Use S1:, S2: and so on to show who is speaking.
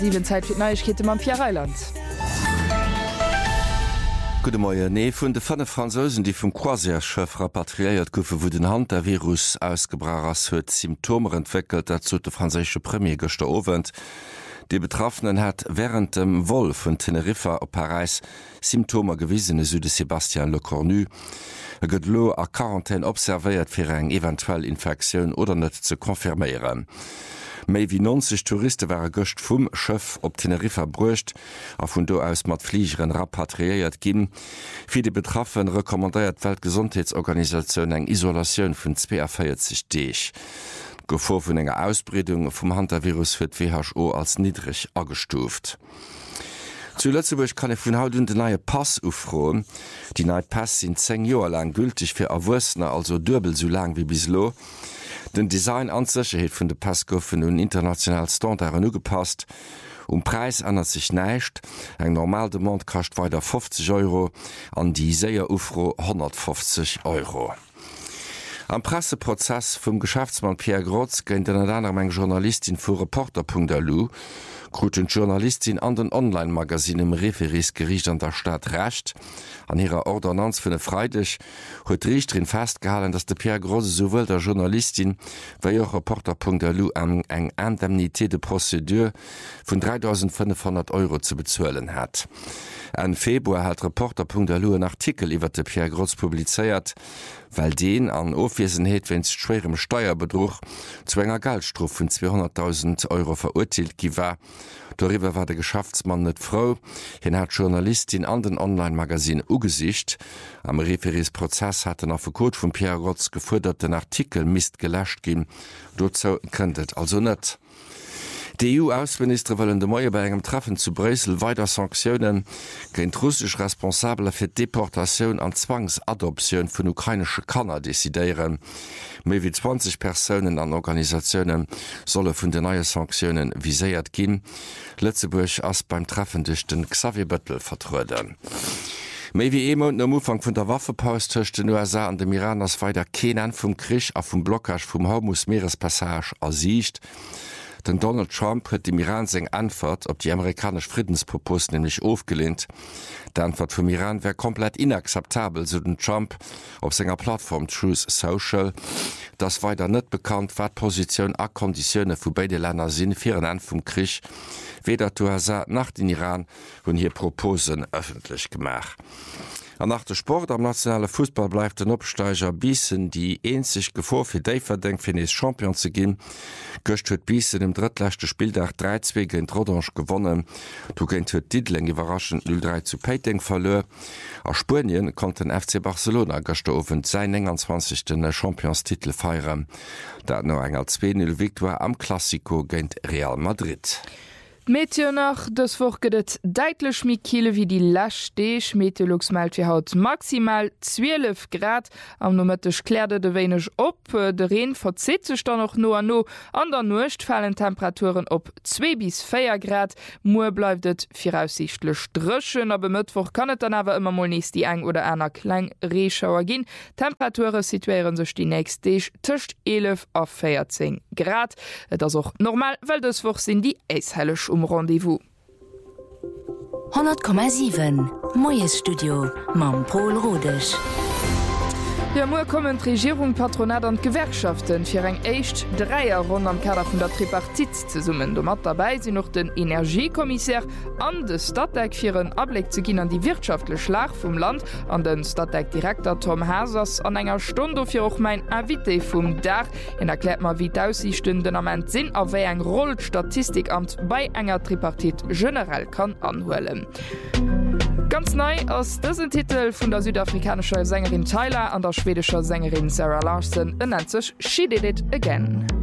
S1: 7 Zeit fir Neuigkeiten am Pierreiland.
S2: Gute Morgen. Nee, vun de 5 Franzosen, die vum Croisière-Chef rapatriiert goufe, wo den Hand der Virus ausgebracht ass, huet Symptome entwickelt, dazu de franzésche Premier gestern Abend. Die Betroffenen hat während dem Vol von Teneriffa op Paris Symptome gewiesene Süde Sebastian Lecornu. Gëtt lo a Quarantäne observéiert fir eng eventuell Infektionun oder net ze konfirméieren. Méi wie 90 Touristen waren gëcht vum Schëff op Teneriffa bruecht, a vun do aus mat Fliegeren rapatriiert ginn. Fi de Betroffen rekommandéiert Weltgesundheitsorganisationun eng Isolatioun vun 42 Deeg. Gevor vun enger Ausbreung vum Hantavirus fir WHO als niedrig agestuft. Zu Lützeburg kann vun haut de neue Pass ufroen. Die neue Pass sind 10 Joer lang gültig fir Erwurstner, also dubel so lang wie bislo. Den Design an Sicherheit vun de Pass goufen un international Standard ugepasst. Preis ändert sich näicht. Eng normal Demont kascht weiter 50 €, an die Säier Ufro 150 €. Am Presseprozess vum Geschäftsmann Pierre Grotz géint den anderem eng Journalistin vu Reporter.lu, kruten Journalistin an den Online-Magasin im Referisgericht an der Stadt Recht. An ihrer Ordonnanz vun Freitag huet Richterin festgehalten, dass de Pierre Grotz sowohl der Journalistin wéi jo Reporter.lu eng Indemnité de Prozedur vun 3.500 € zu bezuelen hat. En Februar hat Reporter.lu einen Artikel iwwer de Pierre Grotz publizeiert, weil den an Ofwesenheet wenns schwerem Steuerbetrug zu enger Geldstrafe von 200.000 € verurteilt giwer. Darüber war der Geschäftsmann net froh. Hin hat Journalistin an den Online-Magasin ugesicht. Am Referisprozess hat den Advokat von Pierre Grotz gefordert, den Artikel mist gelöscht gin. Dazu könntet also net. Die EU-Außenminister wollen de Moie bei engem Treffen zu Brüssel weiter Sanktionen gegen russsisch Responsable für Deportation an Zwangsadoption von ukrainische Kanner dezidieren. Mehr wie 20 Personen an Organisationen sollen von den neuen Sanktionen visiert gehen. Lützeburg ass beim Treffen durch den Xavier Bettel vertreten. Mei wie emont am Ufang vun der Waffepaus töcht den USA an dem Iran ass weiter Kenan vum Krich a vum Blockage vum Hormuz-Meerespassage ersicht. Den Donald Trump hat dem Iran seg Antwort op die amerikanische Friedenspropos nämlich aufgelehnt. Die Antwort vom Iran wäre komplett inakzeptabel, so den Trump auf seiner Plattform Truth Social. Das weiter net bekannt, wat Position a Konditionen vu beide Länder sind für einen Ende vom Krieg. Weder die USA nach den Iran hun hier Proposen öffentlich gemacht. Nach der Sport am nationale Fußball bleibt den Opsteiger Bissen, die einzig Gefahr für die verdenkt, für den Champion zu gehen. Göst hat Bissen im drittletzten Spieltag 3-2 gegen Rodange gewonnen. Du gehst hat Diedling überraschend 0-3 zu Peiting verloren. Aus Spanien konnte den FC Barcelona gestern Abend seinen 29. Championstitel feiern. Da hat noch eine 2-0 Victoire am Classico gegen Real Madrid.
S1: Meteo nach das Wochgedet deitlech mi Kile wie die Lachsteech Meteorologs meldt wie haut maximal 12 Grad am nomettech klärde de wenigch op de Reen verzet sech dann noch no an no an der Nucht fallen Temperaturen op 2 bis 4 Grad Moer bleiftet voraussichtlich drëschen aber Mittwoch kann et dann awer immer mal nächst die eng oder einer klein Reschauer gin Temperature situieren sech die nächst Deeg tcht 11 auf 14 Grad das auch normal weil das woch sind die eishellech Rendezvous.
S3: 100,7 Moyes Studio Mam Paul Rodech.
S1: Ja, Moer kommen Regierung, Patronat und Gewerkschaften fir eng echt 3er rund am Kader vun der Tripartit ze summen. Do mat dabei sind noch den Energiekommissär an de Stadtdeck fir een Ableg ze ginn an die wirtschaftliche Schlag vum Land an den Stadtdeckdirektor Tom Hasers an enger Stunde fir auch mein Invité vum Dach en erklärt mal wie d'Aussichten am Ent sinn aéi eng Roll Statistikamt bei enger Tripartit generell kann anhuelen. Ganz neu aus diesem Titel von der südafrikanischen Sängerin Tyler an der schwedischen Sängerin Sarah Larsson nennt sich She Did It Again.